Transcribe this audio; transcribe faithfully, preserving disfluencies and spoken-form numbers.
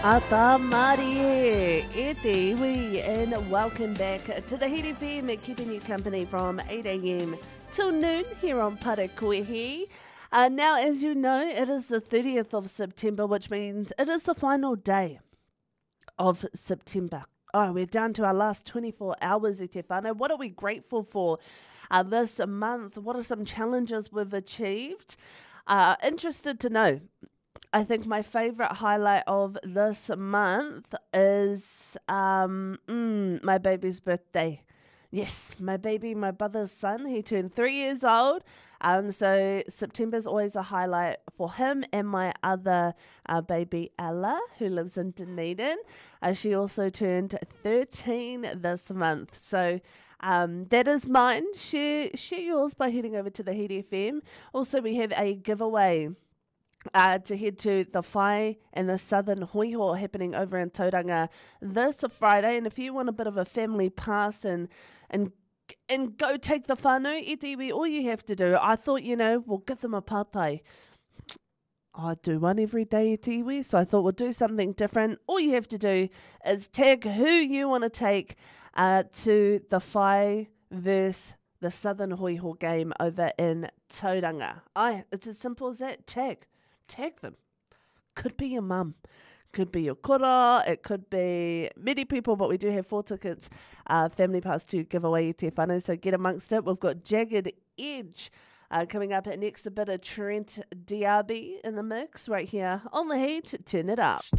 Ata Marie, e te iwi, and welcome back to the Heat F M, keeping you company from eight a.m. till noon here on Parakuihi. Uh, now, as you know, it is the thirtieth of September, which means it is the final day of September. Oh, we're down to our last twenty-four hours, e te whānau. What are we grateful for uh, this month? What are some challenges we've achieved? Uh, interested to know. I think my favourite highlight of this month is um, mm, my baby's birthday. Yes, my baby, my brother's son, he turned three years old. Um, so September's always a highlight for him and my other uh, baby, Ella, who lives in Dunedin. Uh, she also turned thirteen this month. So um, that is mine. Share, share yours by heading over to the Heat F M. Also, we have a giveaway Uh, to head to the Whai and the Southern Hoiho happening over in Tauranga this Friday. And if you want a bit of a family pass and and and go take the whānau, e te iwi, all you have to do, I thought, you know, we'll give them a pātai. I do one every day, e te iwi, so I thought we'll do something different. All you have to do is tag who you want to take uh, to the Whai versus the Southern Hoiho game over in Tauranga. Aye, it's as simple as that. Tag. Tag them. Could be your mum. Could be your kora. It could be many people, but we do have four tickets, uh, family pass to give away, i te whānau, so get amongst it. We've got Jagged Edge uh, coming up next, a bit of Trent D'Arby in the mix right here on the Heat. Turn it up.